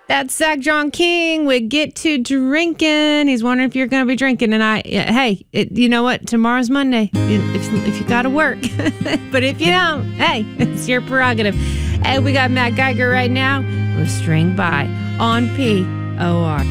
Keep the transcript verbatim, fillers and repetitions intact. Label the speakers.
Speaker 1: That's Zach John King with Get to Drinking. He's wondering if you're going to be drinking tonight. Yeah, hey, it, you know what? Tomorrow's Monday. If, if you got to work. But if you don't, hey, it's your prerogative. And we got Matt Geiger right now with String By on P O R.